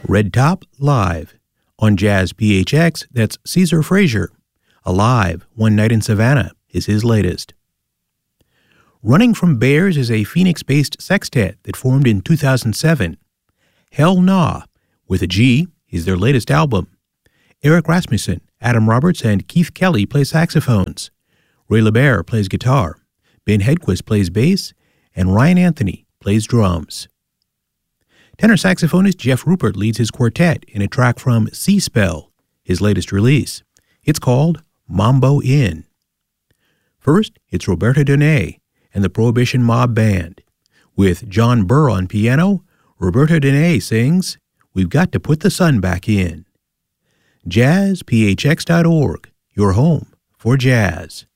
Red Top Live. On Jazz PHX, that's Caesar Frazier. Alive, One Night in Savannah is his latest. Running from Bears is a Phoenix-based sextet that formed in 2007. Hell Nah, with a G, is their latest album. Eric Rasmussen, Adam Roberts, and Keith Kelly play saxophones. Ray LeBaire plays guitar. Ben Hedquist plays bass, and Ryan Anthony plays drums. Tenor saxophonist Jeff Rupert leads his quartet in a track from Sea Spell, his latest release. It's called Mambo Inn. First, it's Roberta Donay and the Prohibition Mob Band. With John Burr on piano, Roberta Donay sings, "We've Got to Put the Sun Back In." JazzPHX.org, your home for jazz.